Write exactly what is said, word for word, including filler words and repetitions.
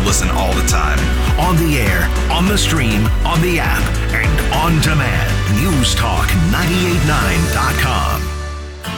listen all the time. On the air, on the stream, on the app, and on demand. News Talk nine eighty-nine dot com.